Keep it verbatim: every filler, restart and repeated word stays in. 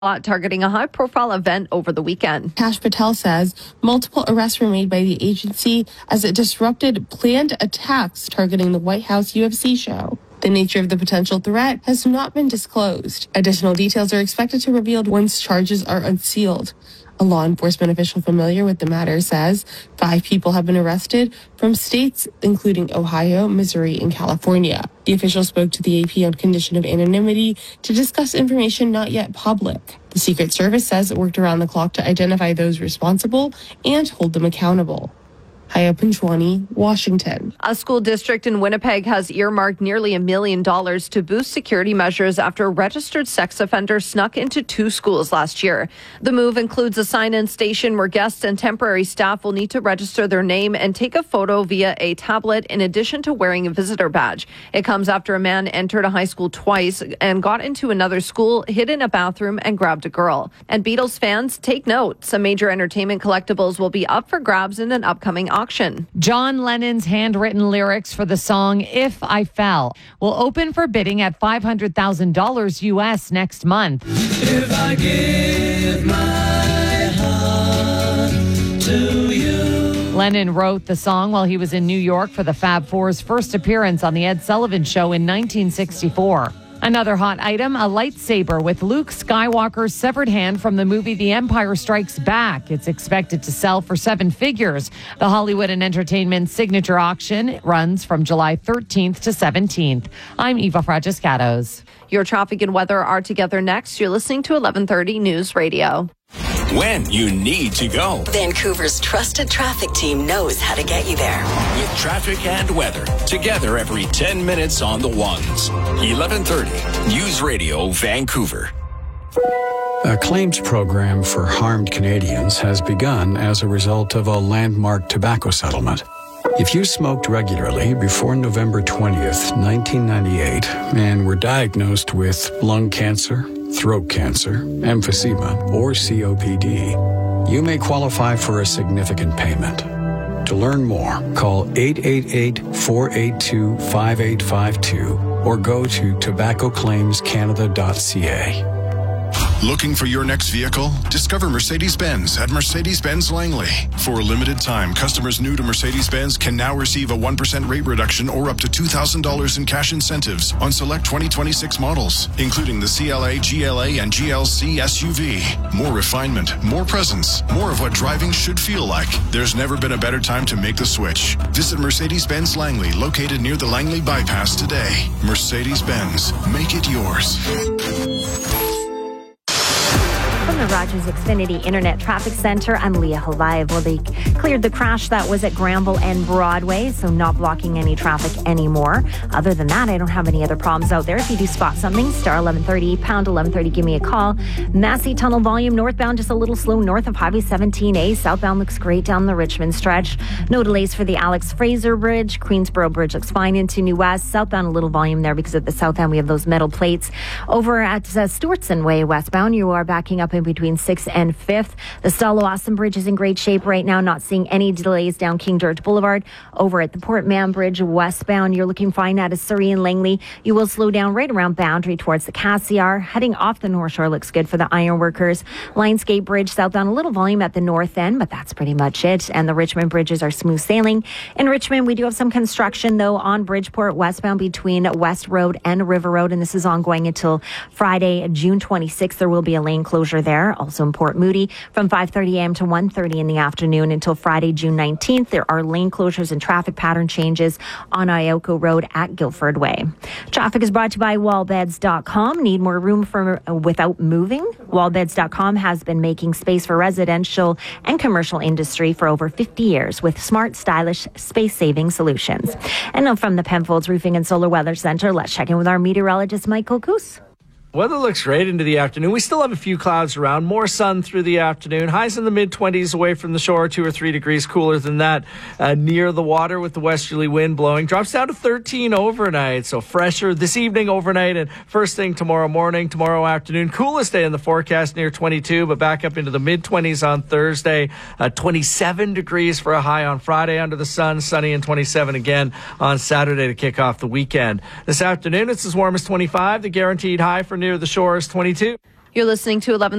targeting a high-profile event over the weekend. Kash Patel says multiple arrests were made by the agency as it disrupted planned attacks targeting the White House U F C show. The nature of the potential threat has not been disclosed. Additional details are expected to be revealed once charges are unsealed. A law enforcement official familiar with the matter says five people have been arrested from states including Ohio, Missouri, and California. The official spoke to the A P on condition of anonymity to discuss information not yet public. The Secret Service says it worked around the clock to identify those responsible and hold them accountable. Haya Panchwani, Washington. A school district in Winnipeg has earmarked nearly a million dollars to boost security measures after a registered sex offender snuck into two schools last year. The move includes a sign-in station where guests and temporary staff will need to register their name and take a photo via a tablet in addition to wearing a visitor badge. It comes after a man entered a high school twice and got into another school, hid in a bathroom, and grabbed a girl. And Beatles fans, take note. Some major entertainment collectibles will be up for grabs in an upcoming auction. John Lennon's handwritten lyrics for the song If I Fell will open for bidding at five hundred thousand dollars U S next month. If I give my heart to you. Lennon wrote the song while he was in New York for the Fab Four's first appearance on The Ed Sullivan Show in nineteen sixty-four. Another hot item, a lightsaber with Luke Skywalker's severed hand from the movie The Empire Strikes Back. It's expected to sell for seven figures. The Hollywood and Entertainment signature auction runs from July thirteenth to seventeenth. I'm Eva Fragiscatos. Your traffic and weather are together next. You're listening to eleven thirty News Radio. When you need to go. Vancouver's trusted traffic team knows how to get you there. With traffic and weather, together every ten minutes on the ones. eleven thirty News Radio, Vancouver. A claims program for harmed Canadians has begun as a result of a landmark tobacco settlement. If you smoked regularly before November twentieth, nineteen ninety-eight, and were diagnosed with lung cancer, throat cancer, emphysema, or C O P D, you may qualify for a significant payment. To learn more, call eight eight eight, four eight two, five eight five two or go to tobacco claims canada dot c a. Looking for your next vehicle? Discover Mercedes-Benz at Mercedes-Benz Langley. For a limited time, customers new to Mercedes-Benz can now receive a one percent rate reduction or up to two thousand dollars in cash incentives on select twenty twenty-six models, including the C L A, G L A, and G L C S U V. More refinement, more presence, more of what driving should feel like. There's never been a better time to make the switch. Visit Mercedes-Benz Langley, located near the Langley Bypass today. Mercedes-Benz, make it yours. From the Rogers Xfinity Internet Traffic Center, I'm Leah Halayev. Well, they cleared the crash that was at Granville and Broadway, so not blocking any traffic anymore. Other than that, I don't have any other problems out there. If you do spot something, star eleven thirty, pound eleven thirty, give me a call. Massey Tunnel volume northbound just a little slow north of Highway seventeen A. Southbound looks great down the Richmond stretch. No delays for the Alex Fraser Bridge. Queensboro Bridge looks fine into New West. Southbound a little volume there because at the south end we have those metal plates. Over at uh, Stewartson Way westbound, you are backing up in between sixth and fifth. The Stalo-Awesome Bridge is in great shape right now, not seeing any delays down King George Boulevard. Over at the Port Mann Bridge westbound, you're looking fine out of Surrey and Langley. You will slow down right around Boundary towards the Cassiar. Heading off the North Shore looks good for the Ironworkers. Lionsgate Bridge southbound, a little volume at the north end, but that's pretty much it. And the Richmond bridges are smooth sailing. In Richmond, we do have some construction, though, on Bridgeport westbound between West Road and River Road, and this is ongoing until Friday, June twenty-sixth. There will be a lane closure there. Also in Port Moody from five thirty a.m. to one thirty in the afternoon until Friday, June nineteenth. There are lane closures and traffic pattern changes on Ioko Road at Guildford Way. Traffic is brought to you by wallbeds dot com. Need more room for uh, without moving? wallbeds dot com has been making space for residential and commercial industry for over fifty years with smart, stylish, space-saving solutions. And now from the Penfolds Roofing and Solar Weather Center, let's check in with our meteorologist, Michael Coos. Weather looks great into the afternoon. We still have a few clouds around, more sun through the afternoon. Highs in the mid-twenties away from the shore, two or three degrees cooler than that uh, near the water with the westerly wind blowing. Drops down to thirteen overnight, so fresher this evening overnight and first thing tomorrow morning, tomorrow afternoon. Coolest day in the forecast near twenty-two, but back up into the mid-twenties on Thursday. Uh, twenty-seven degrees for a high on Friday under the sun, sunny and twenty-seven again on Saturday to kick off the weekend. This afternoon, it's as warm as twenty-five. The guaranteed high for near the shore is twenty-two. You're listening to eleven